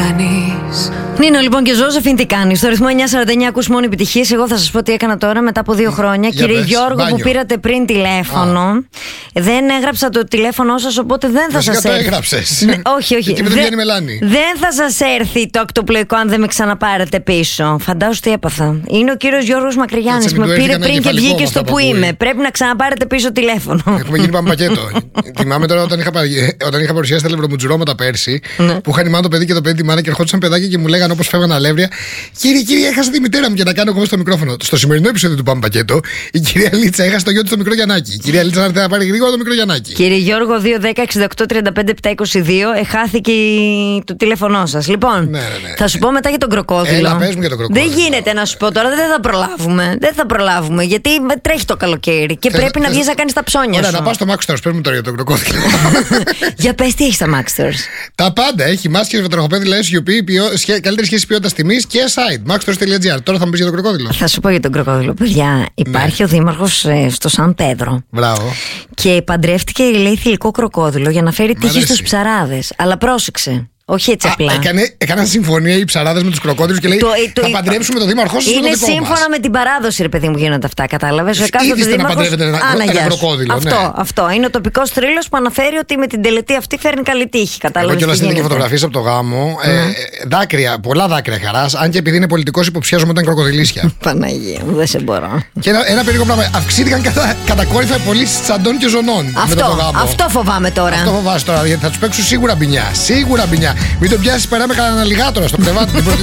κάνεις? Νίνο λοιπόν και Ζώζεφιν, τι κάνεις? Στο ρυθμό 949 ακούς μόνο επιτυχίες. Εγώ θα σας πω τι έκανα τώρα μετά από 2 χρόνια. Κύριε Γιώργο, μπάνιο. που πήρατε πριν τηλέφωνο, δεν έγραψα το τηλέφωνό σας, οπότε δεν θα σας έρθει. το έγραψες. Όχι, όχι. Εκεί που δεν βγαίνει μελάνη. Δεν θα σας έρθει το ακτοπλοϊκό αν δεν με ξαναπάρετε πίσω. Φαντάσου τι έπαθα. Είναι ο κύριος Γιώργος Μακρυγιάννης Έτσι, που με μην του πήρε έρθει πριν και κανένα βγήκε κεφαλικό στο με που αυτά που είμαι. Πρέπει να ξαναπάρετε πίσω τηλέφωνο. Έχουμε γίνει πάμε πακέτο. Θυμάμαι τώρα όταν είχα παρουσιάσει τα λευρωμουτζουρώματα πέρσι, που είχαν μάθει το παιδί και το παιδί τη μάνα και ερχόντουσαν παιδάκια και μου λέγανε όπως φεύγαν αλεύρια. Κύριε, έχασα τη μητέρα μου και να κάνω εγώ στο μικρόφωνο. Στο σημερινό επεισόδιο του Πάμε Πακέτο, η κυρία Λίτσα έχασε το γιο του στο μικρό Γιαννάκι. Η κυρία Λίτσα να πάρει γρήγορα το μικρό Γιαννάκι. Κύριε Γιώργο, 210-68-35-722, εχάθηκε το τηλέφωνό σας. Λοιπόν, Ναι. θα σου πω μετά για τον κροκόδιλο. Έλα, πες μου για τον κροκόδιλο. Δεν γίνεται να σου πω τώρα, δεν θα προλάβουμε. Δεν θα προλάβουμε, γιατί τρέχει το καλοκαίρι και πρέπει να βγεις να κάνεις τα ψώνια Ωραία, σου. να πάω στο Maxsters, πες μου τώρα για τον κροκόδιλο. Για πες, τι έχεις στα Maxsters? Τα πάντα. Έχει μάσκες, βατραχοπέδιλα, SUP, καλύτερη σχέση ποιότητας τιμής και site. Maxsters.gr. Τώρα θα μου πεις για τον κροκόδιλο. Θα σου πω για τον κροκόδιλο. Παιδιά, υπάρχει ο δήμαρχος στο Σαν Πέδρο. Μπράβο. Και παντρεύτηκε, λέει, θηλυκό κροκόδιλο για να φέρει τύχη αρέσει. στους ψαράδες. Αλλά πρόσεξε. Όχι έτσι απλά. Έκαναν συμφωνία οι ψαράδες με τους κροκόδιλους και λέει θα παντρέψουμε τον δήμαρχό σας. Είναι σύμφωνα με την παράδοση, ρε παιδί μου, γίνονται αυτά. Κατάλαβες? Ο εκάστοτε Ήθιστε να δήμαρχος παντρεύετε ένα κροκόδιλο. Αυτό. Είναι ο τοπικός θρύλος που αναφέρει ότι με την τελετή αυτή φέρνει καλή τύχη. Εγώ Κατάλαβες? κιόλας είδα και φωτογραφίες από το γάμο. Δάκρυα, πολλά δάκρυα χαράς. Αν και επειδή είναι πολιτικός, υποψιάζομαι ότι ήταν κροκοδιλίσια. Παναγία μου, δεν σε μπορώ. Και ένα περίεργο πράγμα. Αυξήθηκαν κατακόρυφα οι πωλήσεις τσαντών και ζωνών. Αυτό φοβάμαι τώρα. Αυτό φοβάσαι τώρα, γιατί θα τους παίξουν σίγουρα μπινιά. Σίγουρα μπινιά. Μην το πιάσεις παρά με κανένα αλιγάτορα στο κρεβάτι.